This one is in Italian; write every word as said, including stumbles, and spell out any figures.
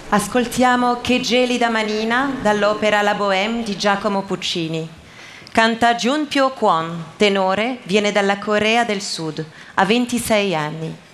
Ascoltiamo Che gelida manina dall'opera La Bohème di Giacomo Puccini. Canta Jun Pyo Kwon, tenore, viene dalla Corea del Sud, ha ventisei anni.